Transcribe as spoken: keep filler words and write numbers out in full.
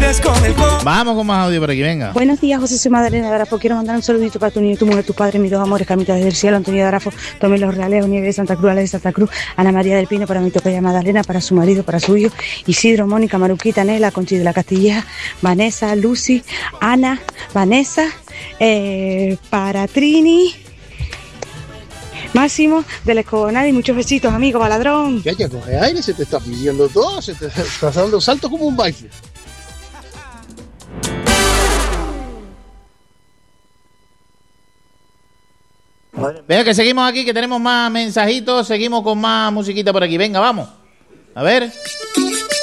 juegas con el co- Vamos con más audio por aquí, venga. Buenos días, José, soy Madalena de Arafo. Quiero mandar un saludito para tu niño, tu mujer, tus padres, mis dos amores, Camita desde el cielo, Antonio de Arafo, Tomé los Reales, Nieve de Santa Cruz, Ale de Santa Cruz, Ana María del Pino, para mi tocaya Madalena, para su marido, para su hijo, Isidro, Mónica, Maruquita, Nela, Conchi de la Castilleja, Vanessa, Lucy, Ana, Vanessa, eh, para Trini, Máximo, del Escobonar, y muchos besitos, amigo, baladrón. Que haya coge aire, se te está pidiendo todo, se te está dando saltos como un baile. Venga, que seguimos aquí, que tenemos más mensajitos, seguimos con más musiquita por aquí. Venga, vamos. A ver.